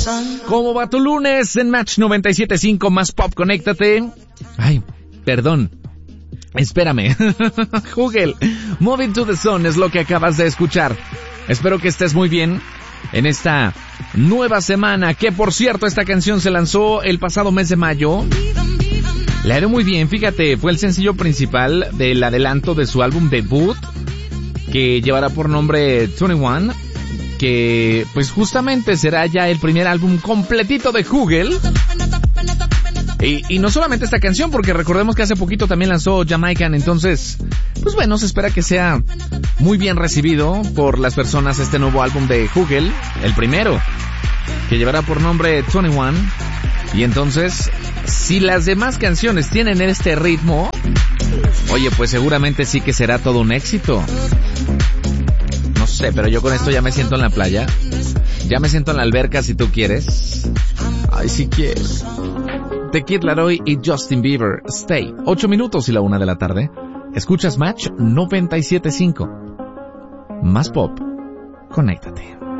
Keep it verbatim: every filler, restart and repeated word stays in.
¿Cómo va tu lunes en Match noventa y siete punto cinco más pop? Conéctate. Ay, perdón. Espérame. Google, Move It to the Sun es lo que acabas de escuchar. Espero que estés muy bien en esta nueva semana, que por cierto esta canción se lanzó el pasado mes de mayo. Le ha ido muy bien, fíjate, fue el sencillo principal del adelanto de su álbum debut, que llevará por nombre veintiuno, que pues justamente será ya el primer álbum completito de Google. Y, y no solamente esta canción, porque recordemos que hace poquito también lanzó Jamaican, entonces, pues bueno, se espera que sea muy bien recibido por las personas este nuevo álbum de Google, el primero, que llevará por nombre veintiuno. Y entonces, si las demás canciones tienen este ritmo, oye, pues seguramente sí que será todo un éxito. No sé, pero yo con esto ya me siento en la playa, ya me siento en la alberca si tú quieres. Ay, si quieres. The Kid Laroi y Justin Bieber, Stay. Ocho minutos y la una de la tarde. Escuchas Match noventa y siete punto cinco. Más pop. Conéctate.